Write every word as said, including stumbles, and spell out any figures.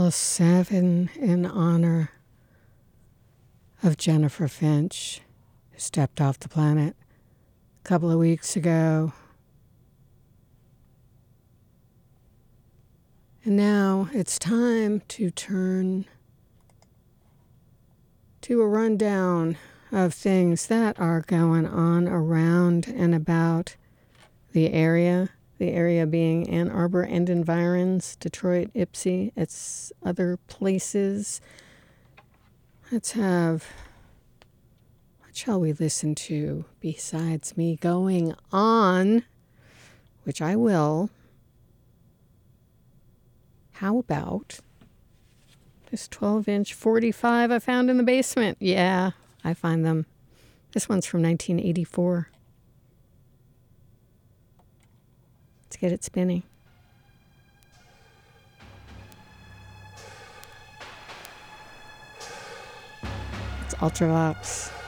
Well, seven in honor of Jennifer Finch, who stepped off the planet a couple of weeks ago. And now it's time to turn to a rundown of things that are going on around and about the area. The area being Ann Arbor and environs, Detroit, Ypsi, its other places. Let's have, what shall we listen to besides me going on, which I will. How about this twelve inch forty-five I found in the basement? Yeah, I find them. This one's from nineteen eighty-four. Let's get it spinning. It's Ultravox.